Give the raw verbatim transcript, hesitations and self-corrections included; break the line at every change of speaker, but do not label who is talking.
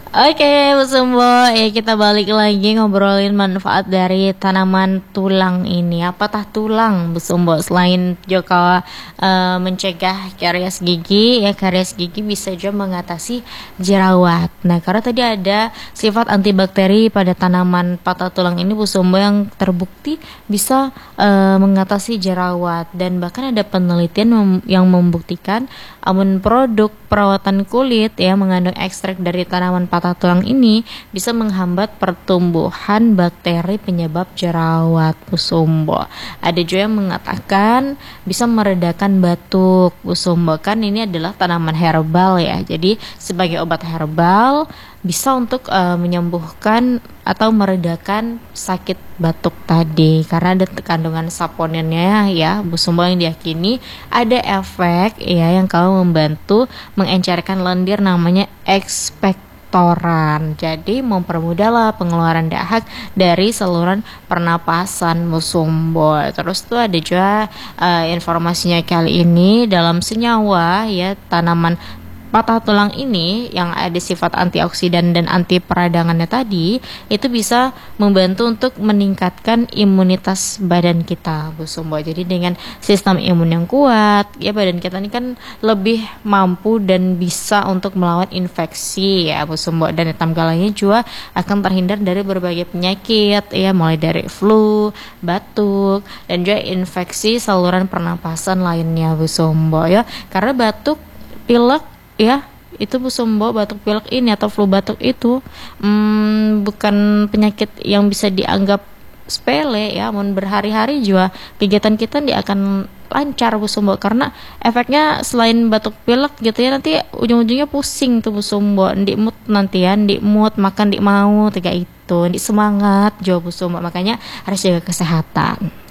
Oke, Bu Sumbo, ya kita balik lagi ngobrolin manfaat dari tanaman tulang ini. Apatah tulang, Bu Sumbo? Selain juga eh, mencegah karies gigi, ya karies gigi bisa juga mengatasi jerawat. Nah, karena tadi ada sifat antibakteri pada tanaman patah tulang ini, Bu Sumbo, yang terbukti bisa eh, mengatasi jerawat, dan bahkan ada penelitian mem- yang membuktikan amun produk perawatan kulit ya mengandung ekstrak dari tanaman patah tulang ini bisa menghambat pertumbuhan bakteri penyebab jerawat, Bu Sumbo. Ada juga yang mengatakan bisa meredakan batuk, Bu Sumbo. Kan ini adalah tanaman herbal ya. Jadi sebagai obat herbal bisa untuk uh, menyembuhkan atau meredakan sakit batuk tadi, karena ada kandungan saponinnya ya, Bu Sumbo, yang diyakini ada efek ya yang kalau membantu mengencerkan lendir namanya ekspektoran. Jadi mempermudahlah pengeluaran dahak dari saluran pernapasan, Bu Sumbo. Terus tuh ada juga uh, informasinya kali ini dalam senyawa ya tanaman patah tulang ini yang ada sifat antioksidan dan anti peradangannya tadi itu bisa membantu untuk meningkatkan imunitas badan kita, Bu Sumbo. Jadi dengan sistem imun yang kuat ya badan kita ini kan lebih mampu dan bisa untuk melawan infeksi ya, Bu Sumbo, dan hitam galanya juga akan terhindar dari berbagai penyakit ya, mulai dari flu, batuk, dan juga infeksi saluran pernapasan lainnya, Bu Sumbo ya. Karena batuk, pilek ya itu, Bu Sumbo, batuk pilek ini atau flu batuk itu hmm, bukan penyakit yang bisa dianggap sepele ya, mun berhari-hari juga kegiatan kita dia akan lancar, Bu Sumbo, karena efeknya selain batuk pilek gitu ya, nanti ujung-ujungnya pusing tuh, Bu Sumbo, di mood nanti ya, di mood makan di mau tiga itu, di semangat jauh, Bu Sumbo, makanya harus jaga kesehatan.